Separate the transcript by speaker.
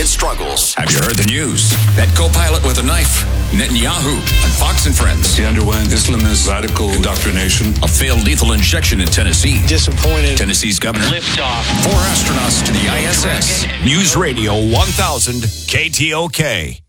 Speaker 1: its struggles.
Speaker 2: Have you heard the news? That co-pilot with a knife, Netanyahu, on Fox and Friends.
Speaker 3: He underwent Islamist radical indoctrination.
Speaker 2: A failed lethal injection in Tennessee.
Speaker 4: Disappointed.
Speaker 2: Tennessee's governor.
Speaker 5: Liftoff.
Speaker 2: 4 astronauts to the ISS. News Radio 1000 KTOK.